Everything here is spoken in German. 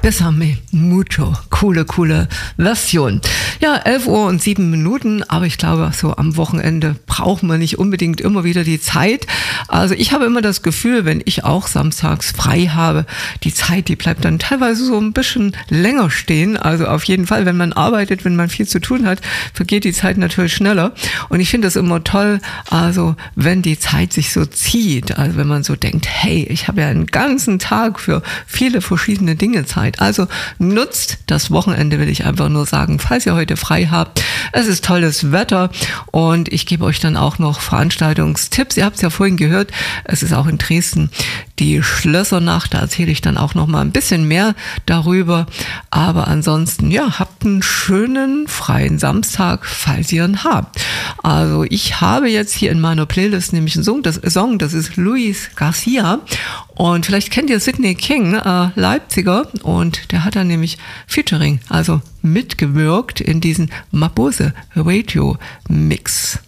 Bésame mucho. Coole Version. Ja, 11:07, aber ich glaube, so am Wochenende braucht man nicht unbedingt immer wieder die Zeit. Also ich habe immer das Gefühl, wenn ich auch samstags frei habe, die Zeit, die bleibt dann teilweise so ein bisschen länger stehen. Also auf jeden Fall, wenn man arbeitet, wenn man viel zu tun hat, vergeht die Zeit natürlich schneller. Und ich finde das immer toll, also wenn die Zeit sich so zieht, also wenn man so denkt, hey, ich habe ja einen ganzen Tag für viele verschiedene Dinge Zeit. Also nutzt das Wochenende, will ich einfach nur sagen, falls ihr heute frei habt. Es ist tolles Wetter und ich gebe euch dann auch noch Veranstaltungstipps. Ihr habt es ja vorhin gehört, es ist auch in Dresden die Schlössernacht. Da erzähle ich dann auch noch mal ein bisschen mehr darüber. Aber ansonsten, ja, habt einen schönen freien Samstag, falls ihr ihn habt. Also ich habe jetzt hier in meiner Playlist nämlich einen Song, das ist Luis Garcia. Und vielleicht kennt ihr Sidney King, Leipziger, und der hat dann nämlich Featuring, also mitgewirkt in diesen Mabuse Radio Mix.